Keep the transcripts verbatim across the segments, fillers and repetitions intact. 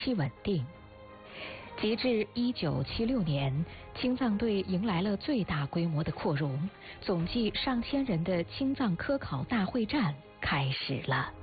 期稳定。截至一九七六年，青藏队迎来了最大规模的扩容，总计上千人的青藏科考大会战开始了。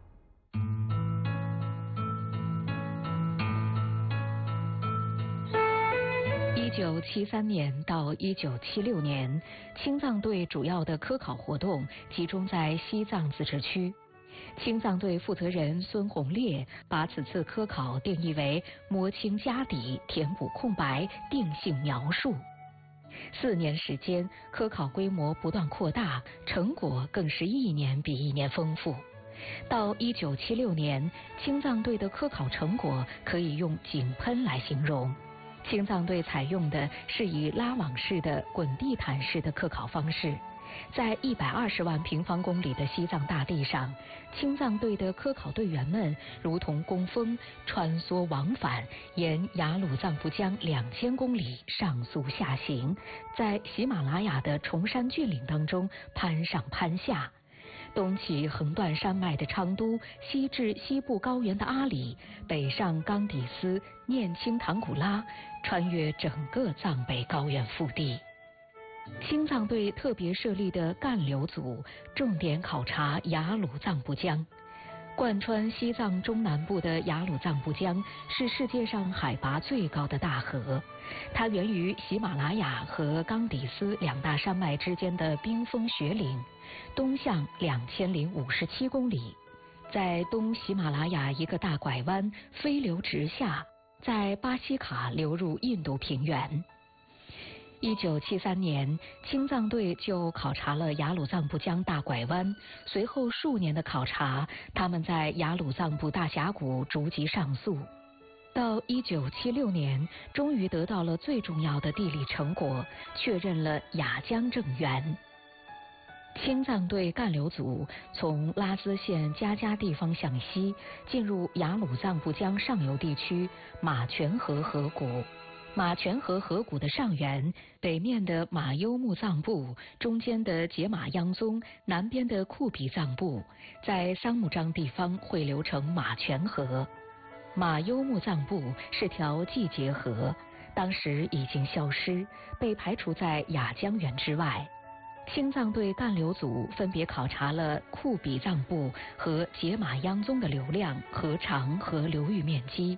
一九七三年到一九七六年，青藏队主要的科考活动集中在西藏自治区。青藏队负责人孙洪烈把此次科考定义为摸清家底、填补空白、定性描述。四年时间，科考规模不断扩大，成果更是一年比一年丰富。到一九七六年，青藏队的科考成果可以用井喷来形容。青藏队采用的是以拉网式的滚地毯式的科考方式，在一百二十万平方公里的西藏大地上，青藏队的科考队员们如同工蜂穿梭往返，沿雅鲁藏布江两千公里上溯下行，在喜马拉雅的崇山峻岭当中攀上攀下。东起横断山脉的昌都，西至西部高原的阿里，北上冈底斯、念青唐古拉，穿越整个藏北高原腹地。青藏队特别设立的干流组重点考察雅鲁藏布江。贯穿西藏中南部的雅鲁藏布江是世界上海拔最高的大河，它源于喜马拉雅和冈底斯两大山脉之间的冰封雪岭，东向两千零五十七公里，在东喜马拉雅一个大拐弯飞流直下，在巴西卡流入印度平原。一九七三年，青藏队就考察了雅鲁藏布江大拐弯。随后数年的考察，他们在雅鲁藏布大峡谷逐级上溯。到一九七六年，终于得到了最重要的地理成果，确认了雅江正源。青藏队干流组从拉孜县佳佳地方向西，进入雅鲁藏布江上游地区马泉河河谷。马泉河河谷的上源，北面的马优木藏布，中间的杰玛央宗，南边的库比藏布，在桑木章地方汇流成马泉河。马优木藏布是条季节河，当时已经消失，被排除在雅江源之外。青藏队干流组分别考察了库比藏布和杰玛央宗的流量、河长和流域面积。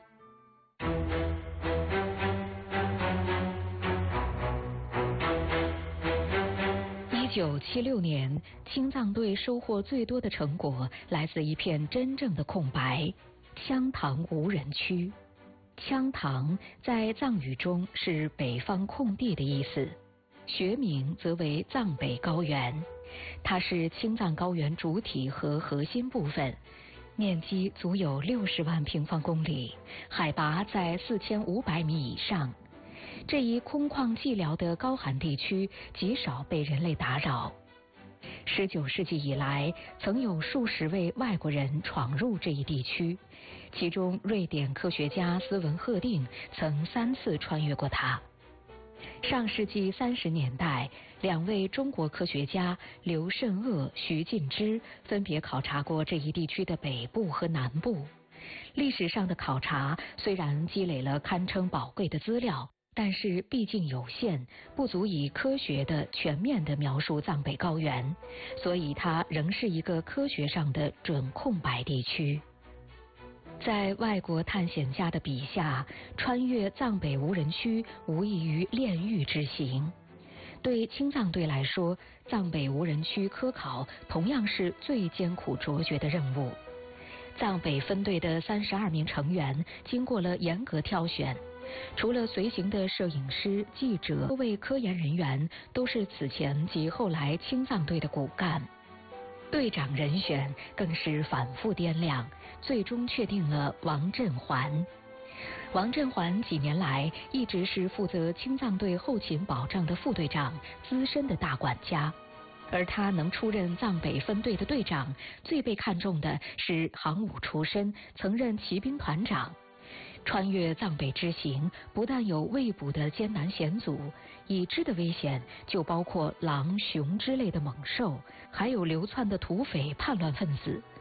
一九七六年，青藏队收获最多的成果来自一片真正的空白——羌塘无人区。羌塘在藏语中是北方空地的意思，学名则为藏北高原。它是青藏高原主体和核心部分，面积足有六十万平方公里，海拔在四千五百米以上。这一空旷寂寥的高寒地区极少被人类打扰。十九世纪以来，曾有数十位外国人闯入这一地区，其中瑞典科学家斯文赫定曾三次穿越过它。上世纪三十年代，两位中国科学家刘慎鄂、徐敬之分别考察过这一地区的北部和南部。历史上的考察虽然积累了堪称宝贵的资料，但是毕竟有限，不足以科学的、全面的描述藏北高原，所以它仍是一个科学上的准空白地区。在外国探险家的笔下，穿越藏北无人区无异于炼狱之行。对青藏队来说，藏北无人区科考同样是最艰苦卓绝的任务。藏北分队的三十二名成员经过了严格挑选，除了随行的摄影师、记者，多位科研人员都是此前及后来青藏队的骨干。队长人选更是反复掂量，最终确定了王振环。王振环几年来一直是负责青藏队后勤保障的副队长，资深的大管家。而他能出任藏北分队的队长，最被看重的是航母出身，曾任骑兵团长。穿越藏北之行，不但有未捕的艰难险阻，已知的危险就包括狼、熊之类的猛兽，还有流窜的土匪叛乱分子，